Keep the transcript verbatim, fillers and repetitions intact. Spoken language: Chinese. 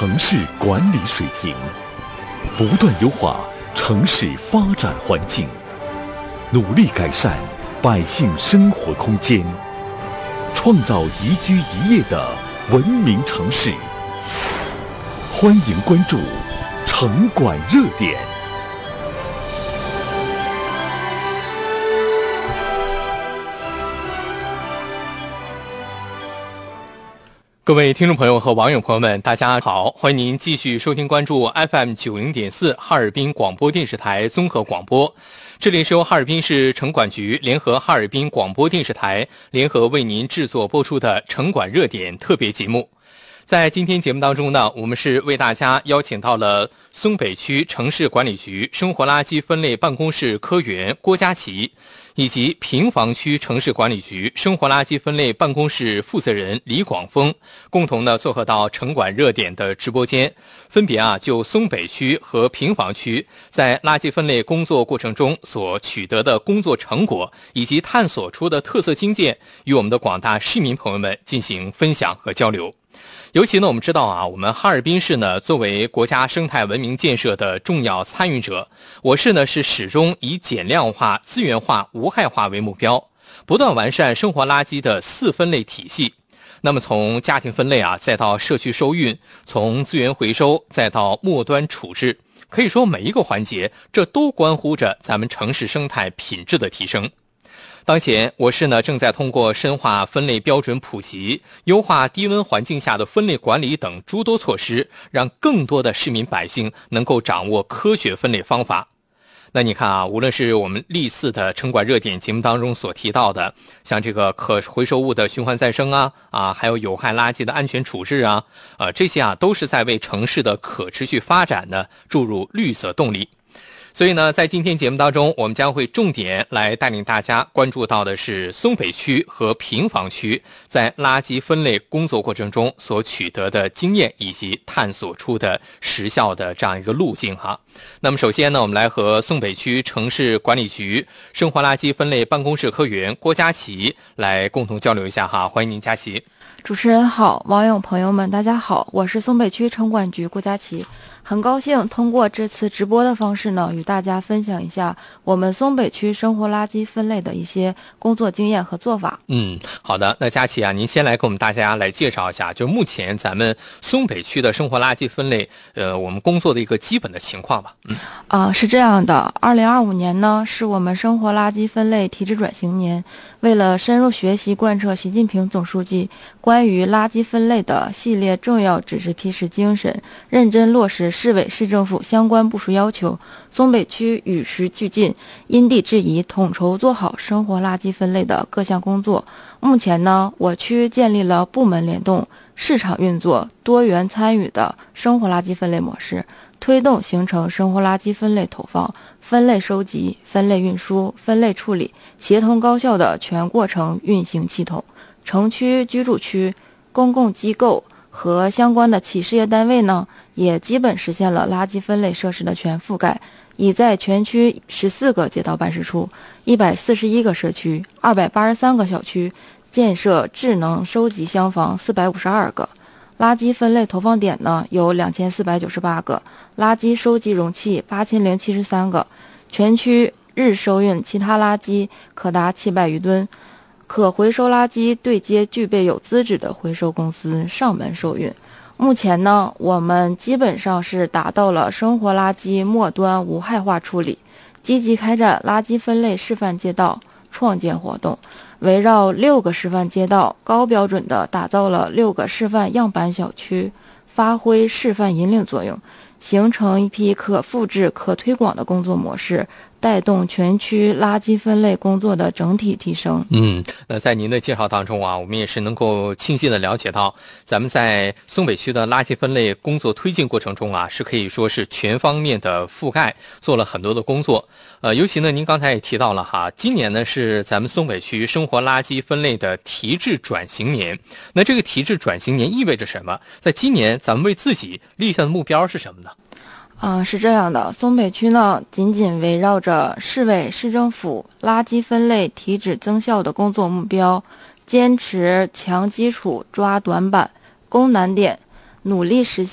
城市管理水平，不断优化城市发展环境，努力改善百姓生活空间，创造宜居宜业的文明城市。欢迎关注城管热点。 各位听众朋友和网友朋友们，大家好，欢迎您继续收听关注 F M 九零点四 哈尔滨广播电视台综合广播。这里是由哈尔滨市城管局联合哈尔滨广播电视台联合为您制作播出的城管热点特别节目。在今天节目当中呢，我们是为大家邀请到了松北区城市管理局生活垃圾分类办公室科员郭佳琪，以及平房区城市管理局生活垃圾分类办公室负责人李广峰，共同呢做客到城管热点的直播间，分别啊就松北区和平房区在垃圾分类工作过程中所取得的工作成果，以及探索出的特色经验，与我们的广大市民朋友们进行分享和交流。尤其呢，我们知道啊，我们哈尔滨市呢作为国家生态文明建设的重要参与者，我市呢是始终以减量化、资源化、无害化为目标，不断完善生活垃圾的四分类体系。那么从家庭分类啊，再到社区收运，从资源回收再到末端处置，可以说每一个环节，这都关乎着咱们城市生态品质的提升。当前我市呢正在通过深化分类标准普及、优化低温环境下的分类管理等诸多措施，让更多的市民百姓能够掌握科学分类方法。那你看啊，无论是我们历次的城管热点节目当中所提到的，像这个可回收物的循环再生啊，啊，还有有害垃圾的安全处置啊，呃，这些啊都是在为城市的可持续发展呢注入绿色动力。所以呢，在今天节目当中，我们将会重点来带领大家关注到的是松北区和平房区在垃圾分类工作过程中所取得的经验，以及探索出的实效的这样一个路径哈。那么首先呢，我们来和松北区城市管理局生活垃圾分类办公室科员郭佳琪来共同交流一下哈，欢迎您佳琪。 主持人好，网友朋友们大家好，我是松北区城管局郭佳琪。很高兴通过这次直播的方式呢，与大家分享一下我们松北区生活垃圾分类的一些工作经验和做法。 嗯，好的，那佳琪啊，您先来给我们大家来介绍一下，就目前咱们松北区的生活垃圾分类，呃，我们工作的一个基本的情况吧。嗯， 啊、呃，是这样的，二零二五年呢，是我们生活垃圾分类体制转型年。为了深入学习贯彻习近平总书记关于垃圾分类的系列重要指示批示精神，认真落实市委市政府相关部署要求，松北区与时俱进，因地制宜，统筹做好生活垃圾分类的各项工作。目前呢，我区建立了部门联动、市场运作、多元参与的生活垃圾分类模式，推动形成生活垃圾分类投放、分类收集、分类运输、分类处理协同高效的全过程运行系统。城区、居住区、公共机构和相关的企事业单位呢，也基本实现了垃圾分类设施的全覆盖，已在全区十四个街道办事处、一百四十一个社区、二百八十三个小区建设智能收集箱房四百五十二个。垃圾分类投放点呢有两千四百九十八个，垃圾收集容器八千零七十三个，全区日收运其他垃圾可达七百余吨，可回收垃圾对接具备有资质的回收公司上门收运。目前呢，我们基本上是达到了生活垃圾末端无害化处理，积极开展垃圾分类示范街道创建活动，围绕六个示范街道，高标准地打造了六个示范样板小区，发挥示范引领作用，形成一批可复制、可推广的工作模式，带动全区垃圾分类工作的整体提升。 嗯，那在您的介绍当中啊，我们也是能够清晰的了解到，咱们在松北区的垃圾分类工作推进过程中啊，是可以说是全方面的覆盖，做了很多的工作。呃，尤其呢，您刚才也提到了哈，今年呢是咱们松北区生活垃圾分类的提质转型年。那这个提质转型年意味着什么？在今年咱们为自己立下的目标是什么呢？ 啊、呃，是这样的，松北区呢，紧紧围绕着市委市政府垃圾分类提质增效的工作目标，坚持强基础抓短板、攻难点，努力实现